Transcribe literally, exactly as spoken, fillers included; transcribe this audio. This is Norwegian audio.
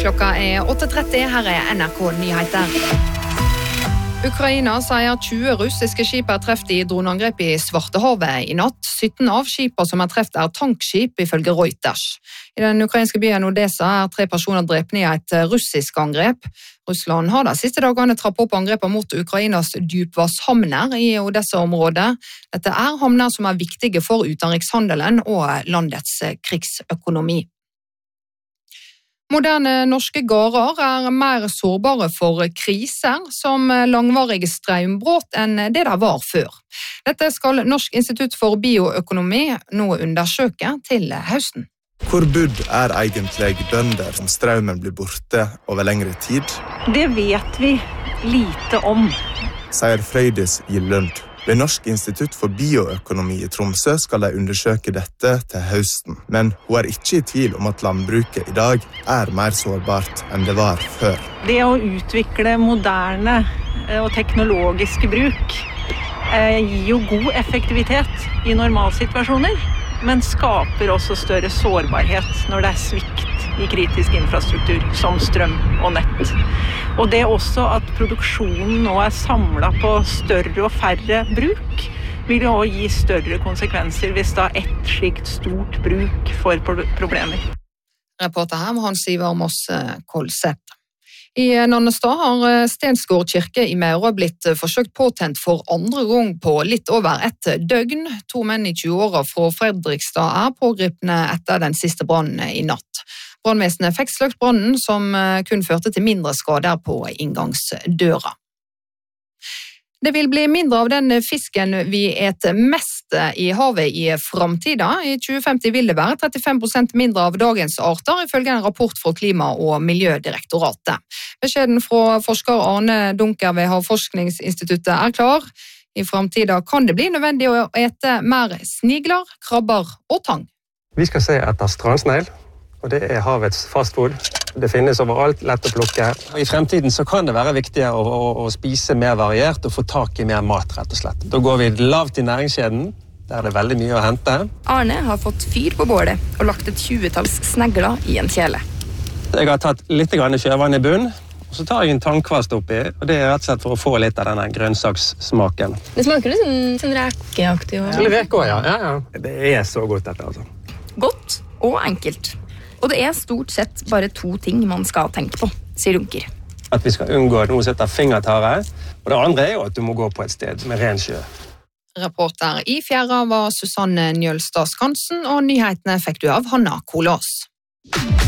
Klokka er åtte tretti, her er N R K Nyheter. Ukraina sier tjue russiske skip er treft i droneangrep i Svartehavet i natt. sytten av skipene som er treft er tankskip, ifølge Reuters. I den ukrainske byen Odessa er tre personer drepne i et russisk angrep. Russland har de siste dagene trappet opp angreper mot Ukrainas dypvannshavner i Odessa-området. Dette er havner som er viktige for utenrikshandelen og landets krigsøkonomi. Moderne norske gårder er mer sårbare for kriser som langvarige strømbrott enn det de var før. Dette skal Norsk institutt for bioøkonomi nå undersøke til høsten. Hvor budd er egentlig bønder som strømmen blir borte over lengre tid? Det vet vi lite om, Sier Frøydis Gillund. Ved Norsk institutt for bioøkonomi i Tromsø skal de undersøke dette til høsten. Men hun er ikke i tvil om at landbruket i dag er mer sårbart enn det var før. Det å utvikle moderne og teknologiske bruk gir jo god effektivitet i normalsituasjoner, men skaper også større sårbarhet når det er svikt i kritisk infrastruktur, som strøm og nett. Og det også at produksjonen nå er samlet på større og færre bruk, vil jo også gi større konsekvenser hvis da ett slikt stort bruk får problemer. Reporter her var Hans Ivar Moss Kolseth. I Nannestad har Stensgård kirke i Maura blitt forsøkt påtent for andre gang på litt over ett døgn. To menn i tjue-åra fra Fredrikstad er pågripne etter den siste brannen i natt. Brannvesenet fikk sløkt brannen, som kun førte til mindre skader på inngangsdøra. Det vil bli mindre av den fisken vi eter mest i havet i framtida. I tjue femti vil det være trettifem prosent mindre av dagens arter, ifølge en rapport fra Klima- og Miljødirektoratet. Beskjeden fra forsker Arne Dunker ved Havforskningsinstituttet er klar. I framtida kan det bli nødvendig å ete mer snigler, krabber og tang. Vi skal se etter strandsnegl, og det er havets fastfood. Det finnes overalt, lett å plukke. I fremtiden så kan det være viktig å, å, å spise mer variert og få tak i mer mat, rett og slett. Da går vi lavt i næringskjeden, der er det veldig mye å hente. Arne har fått fyr på bålet og lagt et tjuetalls snegler i en kjele. Jeg har tatt litt grann sjøvann i bunn, og så tar jeg en tangkvast oppi, og det er rett og slett for å få litt av denne grønnsakssmaken. Det smaker litt sånn, sånn rekeaktig. Og... Eller reke også, ja. Ja, ja. Det er så godt dette, altså. Godt og enkelt. Og det er stort sett bare to ting man skal tenke på, sier Dunker. At vi skal unngå at noen setter fingertare, og det andre er jo at du må gå på et sted med ren sjø. Reporter i Fjæra var Susanne Njølstad Skansen, og nyhetene fikk du av Hanna Kolås.